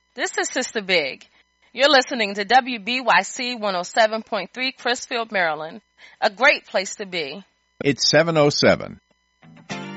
This is Sister Big. You're listening to WBYC 107.3 Crisfield, Maryland. A great place to be. It's 7:07.